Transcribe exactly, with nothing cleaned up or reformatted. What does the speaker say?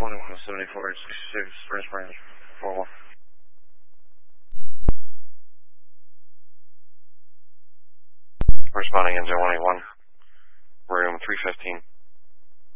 one seventy-four, sixty-six, First Branch, four one. Responding engine one eighty-one, room three fifteen.